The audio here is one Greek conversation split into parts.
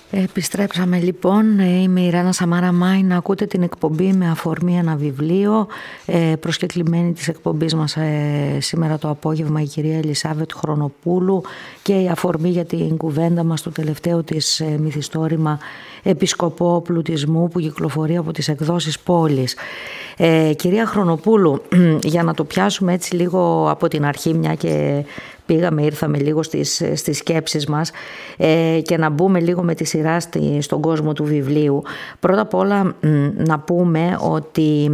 Επιστρέψαμε λοιπόν, είμαι η Ρένα Σαμάρα Μάη, να ακούτε την εκπομπή με αφορμή ένα βιβλίο. Προσκεκλημένη της εκπομπής μας σήμερα το απόγευμα η κυρία Ελισάβετ Χρονοπούλου, και η αφορμή για την κουβέντα μας το τελευταίο της μυθιστόρημα Επισκοπό Πλουτισμού, που κυκλοφορεί από τις εκδόσεις Πόλης. Κυρία Χρονοπούλου, για να το πιάσουμε έτσι λίγο από την αρχή, μια και ήρθαμε λίγο στις σκέψεις μας, και να μπούμε λίγο με τη σειρά στον κόσμο του βιβλίου. Πρώτα απ' όλα να πούμε ότι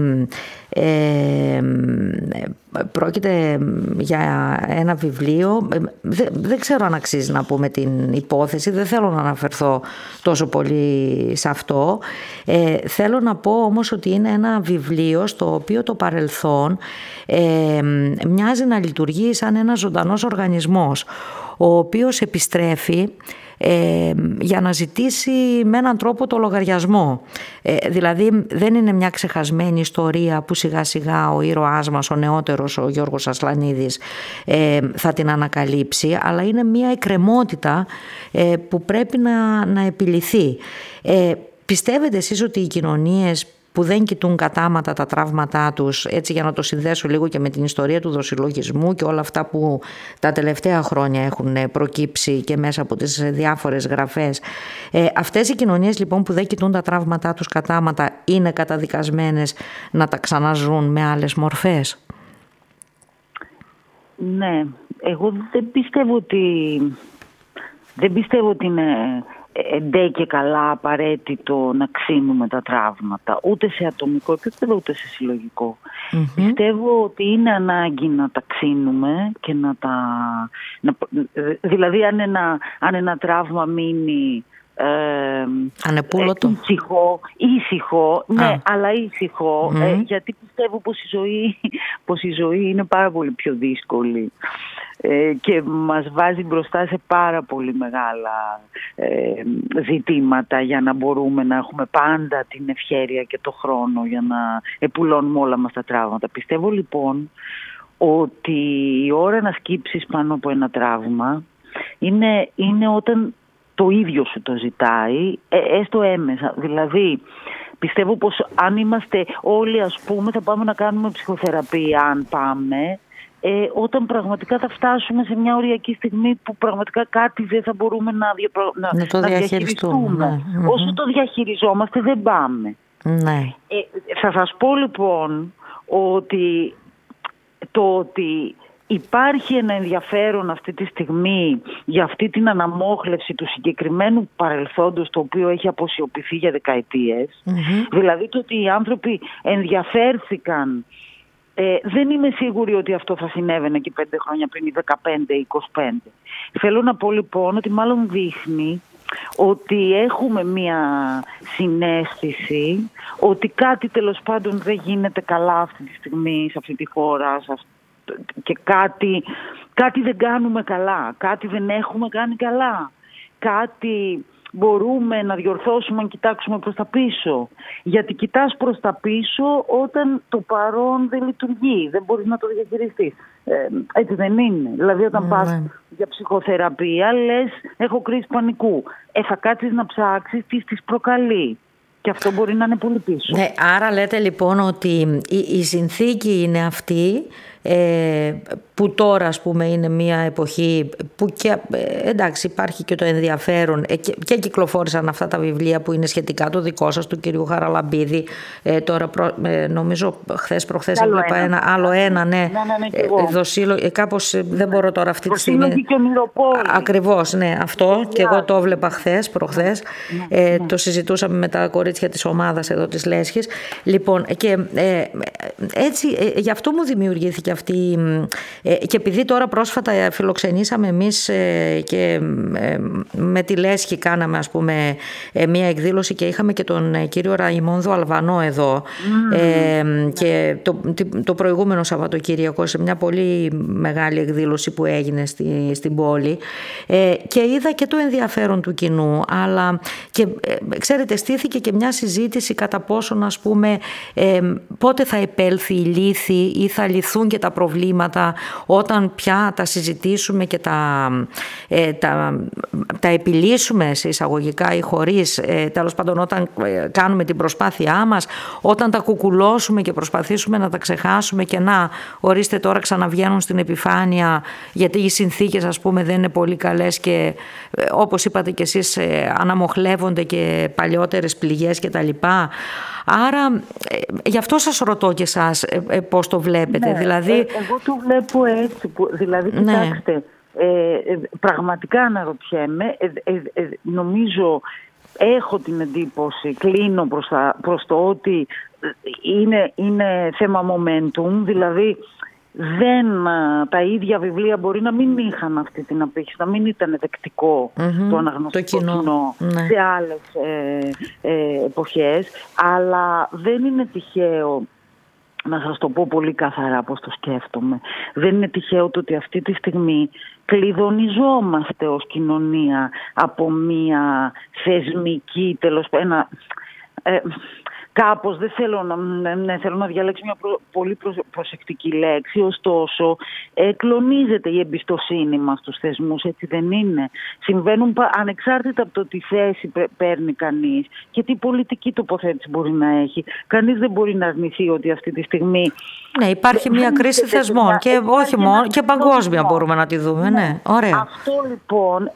πρόκειται για ένα βιβλίο, δεν ξέρω αν αξίζει να πούμε την υπόθεση, δεν θέλω να αναφερθώ τόσο πολύ σε αυτό. Θέλω να πω όμως ότι είναι ένα βιβλίο στο οποίο το παρελθόν μοιάζει να λειτουργεί σαν ένας ζωντανός οργανισμός, ο οποίος επιστρέφει για να ζητήσει με έναν τρόπο το λογαριασμό. Δηλαδή δεν είναι μια ξεχασμένη ιστορία που σιγά σιγά ο ήρωάς μας, ο νεότερος, ο Γιώργος Ασλανίδης, θα την ανακαλύψει, αλλά είναι μια εκκρεμότητα που πρέπει να επιληθεί. Πιστεύετε εσείς ότι οι κοινωνίες που δεν κοιτούν κατάματα τα τραύματά τους, έτσι για να το συνδέσω λίγο και με την ιστορία του δοσυλλογισμού και όλα αυτά που τα τελευταία χρόνια έχουν προκύψει και μέσα από τις διάφορες γραφές, αυτές οι κοινωνίες λοιπόν που δεν κοιτούν τα τραύματά τους κατάματα είναι καταδικασμένες να τα ξαναζούν με άλλες μορφές? Ναι, εγώ δεν πιστεύω ότι είναι εντέ και καλά απαραίτητο να ξύνουμε τα τραύματα, ούτε σε ατομικό επίπεδο ούτε σε συλλογικό. Πιστεύω ότι είναι ανάγκη να τα ξύνουμε και δηλαδή αν ένα τραύμα μείνει ανεπούλωτο, ήσυχο, ναι, αλλά ήσυχο, γιατί πιστεύω πως η ζωή είναι πάρα πολύ πιο δύσκολη και μας βάζει μπροστά σε πάρα πολύ μεγάλα ζητήματα για να μπορούμε να έχουμε πάντα την ευχέρεια και το χρόνο για να επουλώνουμε όλα μας τα τραύματα. Πιστεύω λοιπόν ότι η ώρα να σκύψεις πάνω από ένα τραύμα είναι όταν το ίδιο σου το ζητάει, έστω έμεσα. Δηλαδή, πιστεύω πως αν είμαστε όλοι, ας πούμε, θα πάμε να κάνουμε ψυχοθεραπεία, αν πάμε, όταν πραγματικά θα φτάσουμε σε μια οριακή στιγμή που πραγματικά κάτι δεν θα μπορούμε να διαχειριστούμε. Όσο το διαχειριζόμαστε δεν πάμε. Ναι. Θα σας πω λοιπόν ότι υπάρχει ένα ενδιαφέρον αυτή τη στιγμή για αυτή την αναμόχλευση του συγκεκριμένου παρελθόντος, το οποίο έχει αποσιωπηθεί για δεκαετίες. Δηλαδή το ότι οι άνθρωποι ενδιαφέρθηκαν, δεν είμαι σίγουρη ότι αυτό θα συνέβαινε και 5 χρόνια πριν ή 15 ή 25. Θέλω να πω λοιπόν ότι μάλλον δείχνει ότι έχουμε μία συναίσθηση ότι κάτι τέλος πάντων δεν γίνεται καλά αυτή τη στιγμή σε αυτή τη χώρα, και κάτι δεν κάνουμε καλά, κάτι δεν έχουμε κάνει καλά, κάτι μπορούμε να διορθώσουμε αν κοιτάξουμε προς τα πίσω. Γιατί κοιτάς προς τα πίσω όταν το παρόν δεν λειτουργεί, δεν μπορείς να το διαχειριστείς. Έτσι δεν είναι? Δηλαδή όταν πας για ψυχοθεραπεία λες έχω κρίση πανικού. Θα κάτσεις να ψάξεις τι τις προκαλεί. Και αυτό μπορεί να είναι πολύ πίσω. Ναι, άρα λέτε λοιπόν ότι η συνθήκη είναι αυτή, που τώρα ας πούμε είναι μια εποχή που και, εντάξει, υπάρχει και το ενδιαφέρον, και κυκλοφόρησαν αυτά τα βιβλία που είναι σχετικά, το δικό σας του κυρίου Χαραλαμπίδη, τώρα νομίζω προχθές έβλεπα άλλο ένα, ναι, κάπως δεν μπορώ τώρα αυτή τη στιγμή. Ακριβώς, ναι, αυτό και εγώ το έβλεπα προχθές, το συζητούσαμε με τα κορίτσια της ομάδας εδώ της Λέσχης. Λοιπόν, και έτσι γι' αυτό μου δημιουργήθηκε αυτή, και επειδή τώρα πρόσφατα φιλοξενήσαμε εμείς και με τη Λέσχη κάναμε ας πούμε μια εκδήλωση και είχαμε και τον κύριο Ραϊμόνδο Αλβανό εδώ, και το προηγούμενο Σαββατοκύριακο σε μια πολύ μεγάλη εκδήλωση που έγινε στην πόλη, και είδα και το ενδιαφέρον του κοινού, αλλά και ξέρετε στήθηκε και μια συζήτηση κατά πόσον ας πούμε πότε θα επέλθει η λύθη ή θα λυθούν και τα προβλήματα, όταν πια τα συζητήσουμε και τα επιλύσουμε σε εισαγωγικά ή χωρίς, τέλος πάντων όταν κάνουμε την προσπάθειά μας, όταν τα κουκουλώσουμε και προσπαθήσουμε να τα ξεχάσουμε και να, ορίστε τώρα ξαναβγαίνουν στην επιφάνεια γιατί οι συνθήκες ας πούμε δεν είναι πολύ καλές και όπως είπατε και εσείς αναμοχλεύονται και παλιότερες πληγές και τα λοιπά. Άρα γι' αυτό σας ρωτώ και εσάς πώς το βλέπετε. Ναι, δηλαδή... Εγώ το βλέπω έτσι, δηλαδή κοιτάξτε, πραγματικά αναρωτιέμαι, νομίζω έχω την εντύπωση, κλείνω προς το ότι είναι θέμα momentum, δηλαδή τα ίδια βιβλία μπορεί να μην είχαν αυτή την απήχηση, να μην ήταν δεκτικό το αναγνωστικό κοινό σε άλλες εποχές, αλλά δεν είναι τυχαίο, να σας το πω πολύ καθαρά πώς το σκέφτομαι, δεν είναι τυχαίο το ότι αυτή τη στιγμή κλειδονιζόμαστε ως κοινωνία από μία θεσμική, τέλος πάντων, κάπως δεν θέλω να διαλέξω μια πολύ προσεκτική λέξη, ωστόσο κλονίζεται η εμπιστοσύνη μας στους θεσμούς, έτσι δεν είναι? Συμβαίνουν ανεξάρτητα από το τι θέση παίρνει κανείς και τι πολιτική τοποθέτηση μπορεί να έχει. Κανείς δεν μπορεί να αρνηθεί ότι αυτή τη στιγμή... Ναι, υπάρχει μια κρίση θεσμών και όχι μόνο, και παγκόσμια μπορούμε να τη δούμε. Ναι, ωραία. Αυτό λοιπόν,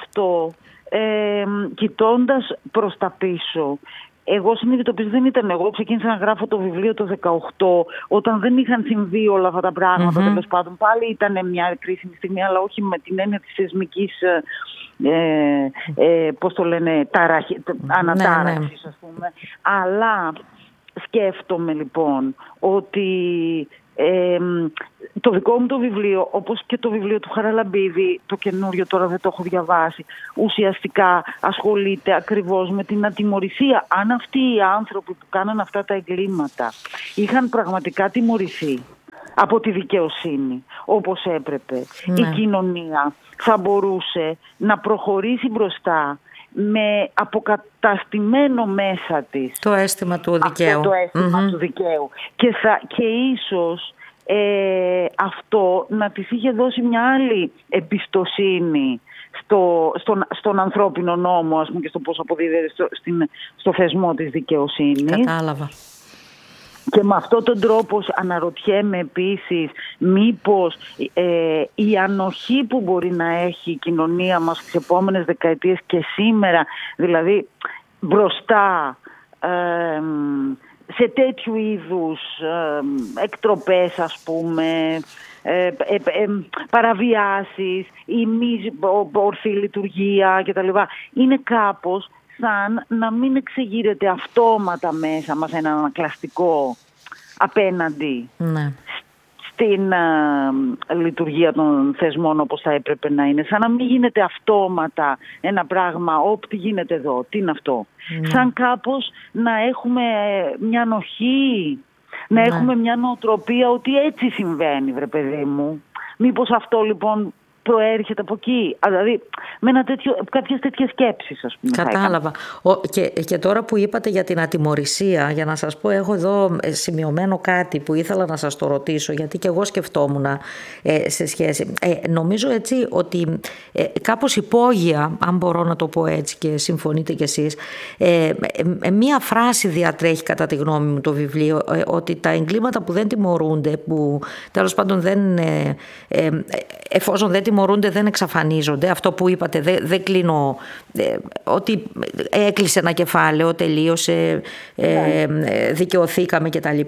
κοιτώντας προς τα πίσω... Εγώ συνειδητοποίησα, δεν ήταν εγώ. Ξεκίνησα να γράφω το βιβλίο το 2018, όταν δεν είχαν συμβεί όλα αυτά τα πράγματα. Τέλος πάντων, πάλι ήταν μια κρίσιμη στιγμή, αλλά όχι με την έννοια της θεσμικής, πώς το λένε, ανατάραξης, ας πούμε. Αλλά σκέφτομαι λοιπόν ότι το δικό μου το βιβλίο, όπως και το βιβλίο του Χαραλαμπίδη, το καινούριο, τώρα δεν το έχω διαβάσει, ουσιαστικά ασχολείται ακριβώς με την ατιμωρησία. Αν αυτοί οι άνθρωποι που κάναν αυτά τα εγκλήματα είχαν πραγματικά τιμωρηθεί από τη δικαιοσύνη όπως έπρεπε, η κοινωνία θα μπορούσε να προχωρήσει μπροστά με αποκαταστημένο μέσα της το αίσθημα του δικαίου. Το αίσθημα του δικαίου. Και ίσως αυτό να της είχε δώσει μια άλλη εμπιστοσύνη στον ανθρώπινο νόμο, ας πούμε, και στο πώς αποδίδεται στο θεσμό της δικαιοσύνης. Κατάλαβα. Και με αυτόν τον τρόπο αναρωτιέμαι επίσης μήπως η ανοχή που μπορεί να έχει η κοινωνία μας στις επόμενες δεκαετίες και σήμερα, δηλαδή μπροστά σε τέτοιου είδους εκτροπές, ας πούμε, παραβιάσεις ή μη ορθή λειτουργία κτλ. Είναι κάπως σαν να μην εξεγείρεται αυτόματα μέσα μας ένα ανακλαστικό απέναντι στην λειτουργία των θεσμών όπως θα έπρεπε να είναι. Σαν να μην γίνεται αυτόματα ένα πράγμα, τι γίνεται εδώ, τι είναι αυτό. Σαν κάπως να έχουμε μια ανοχή, να έχουμε μια νοοτροπία ότι έτσι συμβαίνει, βρε παιδί μου. Μήπως αυτό λοιπόν προέρχεται από εκεί, δηλαδή με κάποιες τέτοιες σκέψεις, ας πούμε. Κατάλαβα. Και τώρα που είπατε για την ατιμωρησία, για να σας πω, έχω εδώ σημειωμένο κάτι που ήθελα να σας το ρωτήσω, γιατί και εγώ σκεφτόμουν σε σχέση. Νομίζω έτσι ότι κάπως υπόγεια, αν μπορώ να το πω έτσι και συμφωνείτε κι εσείς, μία φράση διατρέχει κατά τη γνώμη μου το βιβλίο, ότι τα εγκλήματα που δεν τιμωρούνται, που τέλος πάντων εφόσον δεν τιμωρούνται δεν εξαφανίζονται. Αυτό που είπατε, δεν κλείνω, ότι έκλεισε ένα κεφάλαιο, τελείωσε, δικαιωθήκαμε κτλ.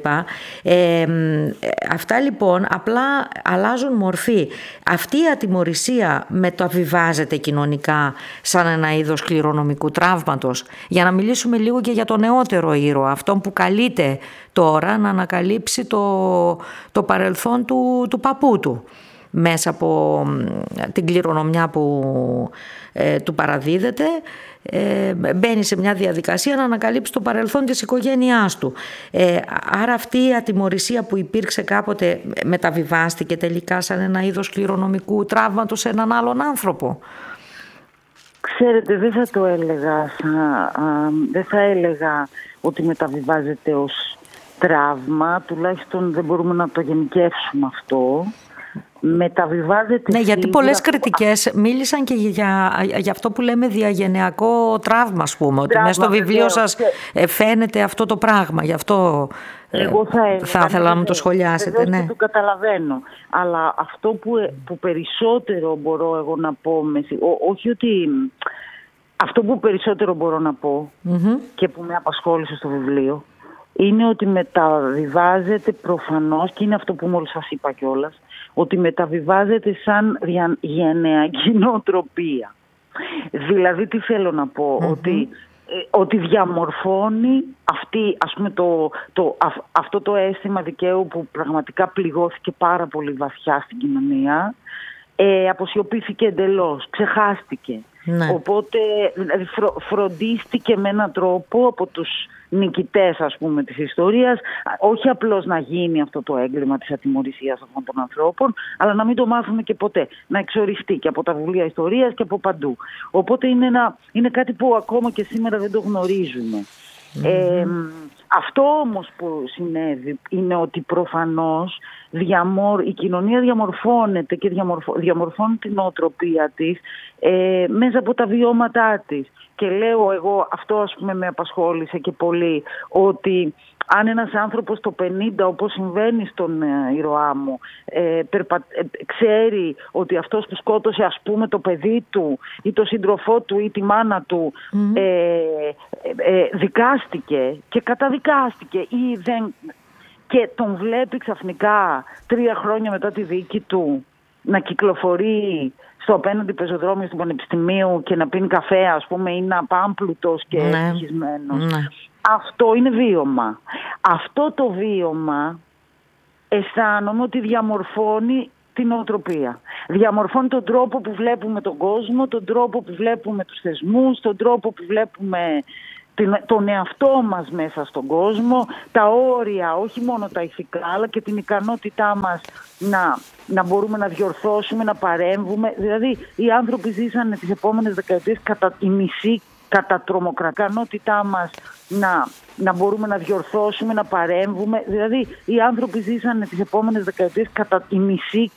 Αυτά λοιπόν απλά αλλάζουν μορφή. Αυτή η ατιμωρησία μεταβιβάζεται κοινωνικά σαν ένα είδος κληρονομικού τραύματος. Για να μιλήσουμε λίγο και για το νεότερο ήρωα, αυτόν που καλείται τώρα να ανακαλύψει το παρελθόν του παππού του, μέσα από την κληρονομιά που του παραδίδεται, μπαίνει σε μια διαδικασία να ανακαλύψει το παρελθόν της οικογένειάς του. Άρα αυτή η ατιμωρησία που υπήρξε κάποτε μεταβιβάστηκε τελικά σαν ένα είδος κληρονομικού τραύματος σε έναν άλλον άνθρωπο. Ξέρετε, δεν θα το έλεγα, δεν θα έλεγα ότι μεταβιβάζεται ως τραύμα, τουλάχιστον δεν μπορούμε να το γενικεύσουμε αυτό. Μεταβιβάζεται. Ναι, γιατί πολλές κριτικές μίλησαν και για αυτό που λέμε διαγενειακό τραύμα, ας πούμε. Ότι μέσα στο βιβλίο σας φαίνεται αυτό το πράγμα. Γι' αυτό εγώ θα ήθελα να μου το σχολιάσετε. Ναι. Το καταλαβαίνω. Αλλά αυτό που περισσότερο μπορώ εγώ να πω, όχι ότι... Αυτό που περισσότερο μπορώ να πω και που με απασχόλησε στο βιβλίο, είναι ότι μεταβιβάζεται προφανώς, και είναι αυτό που μόλις σας είπα κιόλας, ότι μεταβιβάζεται σαν γενεακή νοοτροπία. Δηλαδή τι θέλω να πω, ότι διαμορφώνει αυτό το αίσθημα δικαίου που πραγματικά πληγώθηκε πάρα πολύ βαθιά στην κοινωνία, αποσιωπήθηκε εντελώς, ξεχάστηκε. Ναι. Οπότε φροντίστηκε με έναν τρόπο από τους νικητές, ας πούμε, της ιστορίας, όχι απλώς να γίνει αυτό το έγκλημα της ατιμωρησίας αυτών των ανθρώπων, αλλά να μην το μάθουμε και ποτέ, να εξοριστεί και από τα βιβλία ιστορίας και από παντού. Οπότε είναι κάτι που ακόμα και σήμερα δεν το γνωρίζουμε. Αυτό όμως που συνέβη είναι ότι προφανώς η κοινωνία διαμορφώνεται και διαμορφώνει την νοοτροπία της μέσα από τα βιώματά της. Και λέω εγώ, αυτό ας πούμε με απασχόλησε και πολύ, ότι αν ένας άνθρωπος το 50, όπως συμβαίνει στον ήρωά μου, ξέρει ότι αυτός που σκότωσε ας πούμε το παιδί του ή το σύντροφό του ή τη μάνα του δικάστηκε και καταδικάστηκε και τον βλέπει ξαφνικά 3 χρόνια μετά τη δίκη του να κυκλοφορεί στο απέναντι πεζοδρόμιο του Πανεπιστημίου και να πίνει καφέ, ας πούμε, ή να πάμπλουτος και ευτυχισμένος. Ναι. Αυτό είναι βίωμα. Αυτό το βίωμα αισθάνομαι ότι διαμορφώνει την νοοτροπία. Διαμορφώνει τον τρόπο που βλέπουμε τον κόσμο, τον τρόπο που βλέπουμε τους θεσμούς, τον τρόπο που βλέπουμε τον εαυτό μας μέσα στον κόσμο, τα όρια, όχι μόνο τα ηθικά, αλλά και την ικανότητά μας να μπορούμε να διορθώσουμε, να παρέμβουμε. Δηλαδή, οι άνθρωποι ζήσανε τις επόμενες δεκαετίες η μισή κατά τρομοκρατικότητά μας να μπορούμε να διορθώσουμε, να παρέμβουμε. Δηλαδή, οι άνθρωποι ζήσανε τις επόμενες δεκαετίες η μισή